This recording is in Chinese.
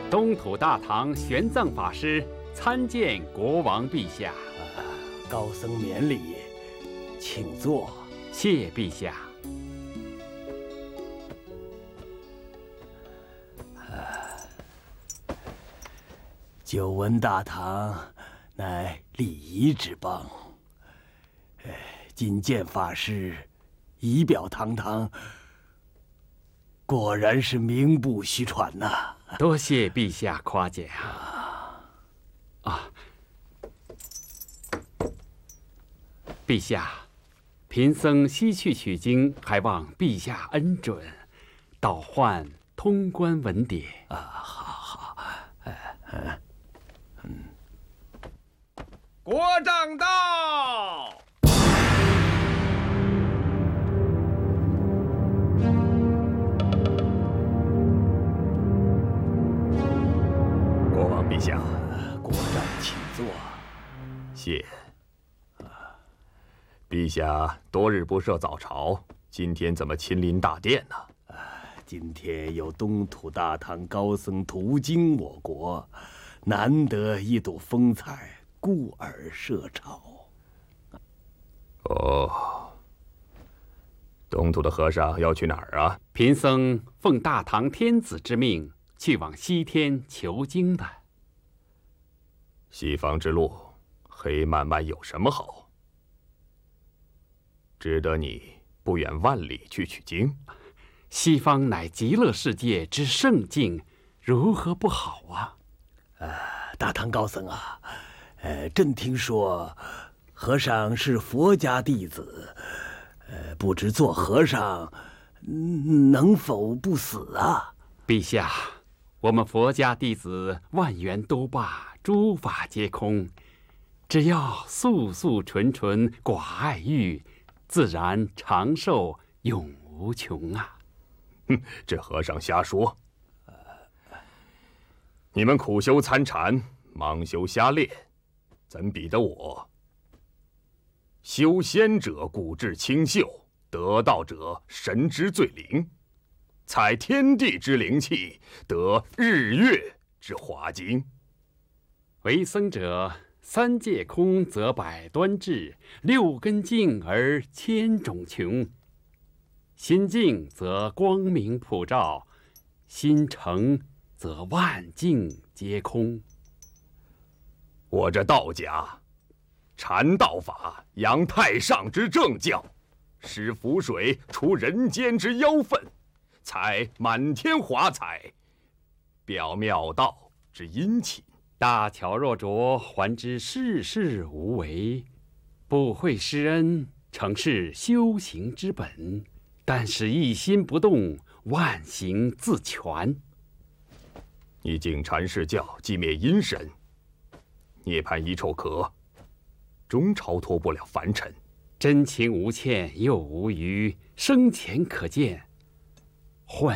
东土大唐玄奘法师参见国王陛下。 高僧免礼，请坐。 谢陛下。 久闻大唐乃礼仪之邦，今见法师仪表堂堂，果然是名不虚传呐！ 多谢陛下夸奖啊！陛下，贫僧西去取经，还望陛下恩准，倒换通关文牒啊！好， 国丈到。 国王陛下， 国丈请坐。 谢。陛下多日不设早朝，今天怎么亲临大殿呢？ 今天有东土大唐高僧途经我国，难得一睹风采，故而设朝。 哦，东土的和尚要去哪儿啊？ 贫僧奉大唐天子之命，去往西天求经的。 西方之路，黑漫漫有什么好？值得你不远万里去取经？ 西方乃极乐世界之圣境，如何不好啊？ 大唐高僧啊，朕听说和尚是佛家弟子，不知做和尚能否不死啊？ 陛下，我们佛家弟子万缘都罢，诸法皆空，只要素素纯纯，寡爱欲，自然长寿永无穷啊！ 哼，这和尚瞎说。你们苦修参禅，盲修瞎练，怎比得我？修仙者骨质清秀，得道者神之最灵，采天地之灵气，得日月之华精。 为僧者，三界空则百端至，六根净而千种穷。心净则光明普照，心诚则万境皆空。 我这道家，禅道法扬太上之正教，使符水除人间之妖氛，采满天华彩，表妙道之殷勤。 大巧若拙，还知世事无为。不会施恩，诚是修行之本。但是一心不动，万行自全。 你敬禅释教，寂灭阴神，涅槃一臭壳，终超脱不了凡尘。 真情无欠又无余，生前可见。换